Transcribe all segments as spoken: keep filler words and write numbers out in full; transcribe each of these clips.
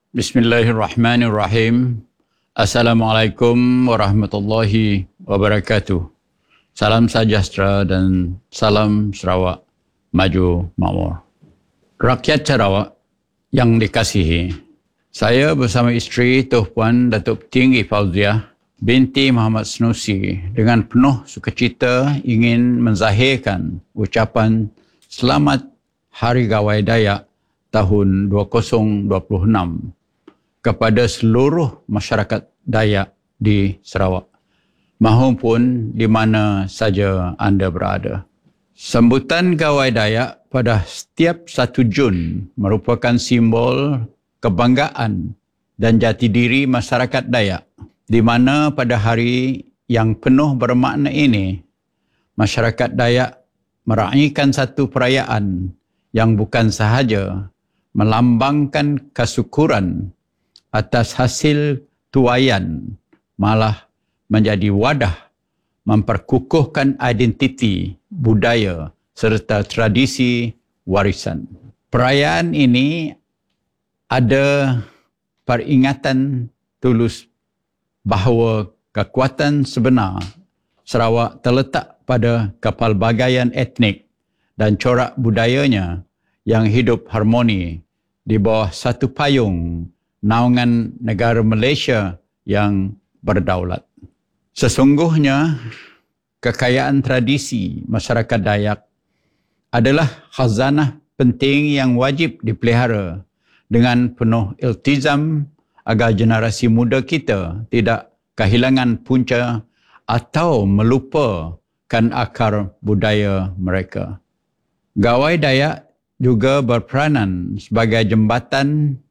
Bismillahirrahmanirrahim. Assalamualaikum warahmatullahi wabarakatuh. Salam sejahtera dan salam Sarawak maju makmur. Rakyat Sarawak yang dikasihi, saya bersama isteri Tuh Puan Datuk Tinggi Fauziah binti Muhammad Senusi dengan penuh sukacita ingin menzahirkan ucapan Selamat Hari Gawai Dayak tahun dua ribu dua puluh enam kepada seluruh masyarakat Dayak di Sarawak, mahupun di mana saja anda berada. Sambutan Gawai Dayak pada setiap satu Jun merupakan simbol kebanggaan dan jati diri masyarakat Dayak, di mana pada hari yang penuh bermakna ini, masyarakat Dayak meraihkan satu perayaan yang bukan sahaja melambangkan kesyukuran atas hasil tuaian, malah menjadi wadah memperkukuhkan identiti, budaya serta tradisi warisan. Perayaan ini ada peringatan tulus bahawa kekuatan sebenar Sarawak terletak pada kepelbagaian etnik dan corak budayanya yang hidup harmoni di bawah satu payung naungan negara Malaysia yang berdaulat. Sesungguhnya, kekayaan tradisi masyarakat Dayak adalah khazanah penting yang wajib dipelihara dengan penuh iltizam agar generasi muda kita tidak kehilangan punca atau melupakan akar budaya mereka. Gawai Dayak juga berperanan sebagai jembatan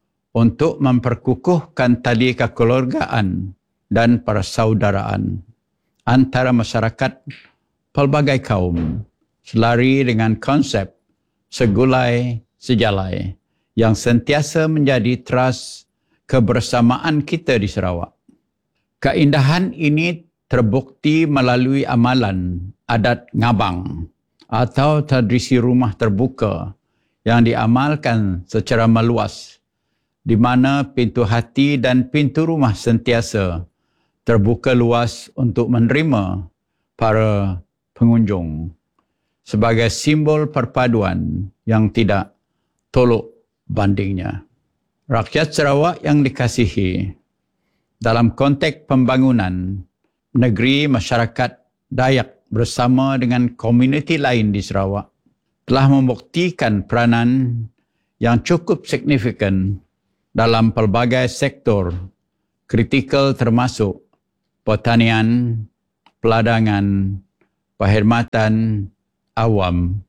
untuk memperkukuhkan tali kekeluargaan dan persaudaraan antara masyarakat pelbagai kaum, selari dengan konsep segulai sejalai yang sentiasa menjadi teras kebersamaan kita di Sarawak. Keindahan ini terbukti melalui amalan adat ngabang atau tradisi rumah terbuka yang diamalkan secara meluas, di mana pintu hati dan pintu rumah sentiasa terbuka luas untuk menerima para pengunjung sebagai simbol perpaduan yang tidak tolok bandingnya. Rakyat Sarawak yang dikasihi, dalam konteks pembangunan negeri, masyarakat Dayak bersama dengan komuniti lain di Sarawak telah membuktikan peranan yang cukup signifikan dalam pelbagai sektor kritikal termasuk pertanian, peladangan, perkhidmatan awam,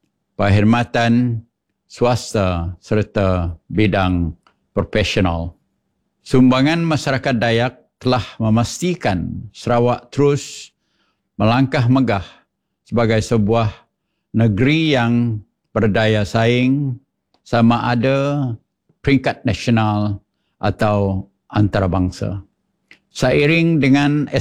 perkhidmatan swasta serta bidang profesional. Sumbangan masyarakat Dayak telah memastikan Sarawak terus melangkah megah sebagai sebuah negeri yang berdaya saing sama ada peringkat nasional atau antarabangsa. Seiring dengan